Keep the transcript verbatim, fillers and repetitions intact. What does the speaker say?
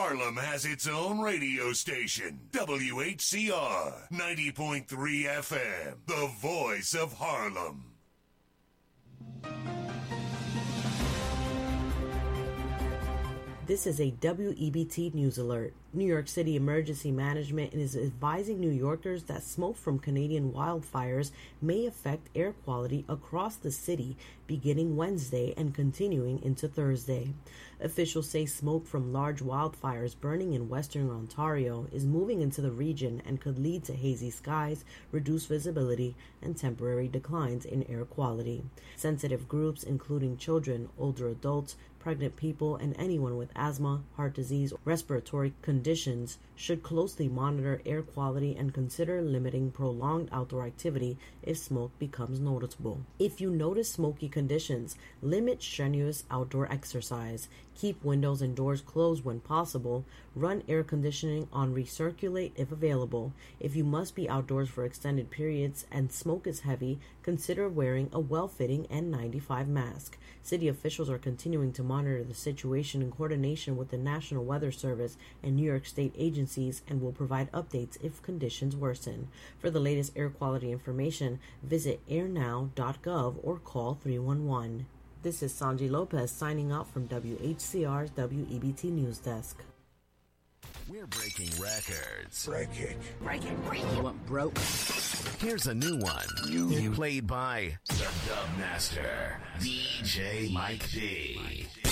Harlem has its own radio station, W H C R ninety point three F M, the voice of Harlem. This is a W E B T News Alert. New York City Emergency Management is advising New Yorkers that smoke from Canadian wildfires may affect air quality across the city beginning Wednesday and continuing into Thursday. Officials say smoke from large wildfires burning in western Ontario is moving into the region and could lead to hazy skies, reduced visibility, and temporary declines in air quality. Sensitive groups, including children, older adults, pregnant people, and anyone with asthma, heart disease, or respiratory conditions should closely monitor air quality and consider limiting prolonged outdoor activity if smoke becomes noticeable. If you notice smoky conditions, limit strenuous outdoor exercise, keep windows and doors closed when possible, run air conditioning on recirculate if available. If you must be outdoors for extended periods and smoke is heavy, consider wearing a well-fitting N ninety-five mask. City officials are continuing to monitor the situation in coordination with the National Weather Service and New York State agencies and will provide updates if conditions worsen. For the latest air quality information, visit air now dot gov or call three one one. This is Sanji Lopez signing out from W H C R's W E B T News Desk. We're breaking records. Break it. Break it, break it. What broke? Here's a new one. You. Played by the Dub Master, D J Mike D.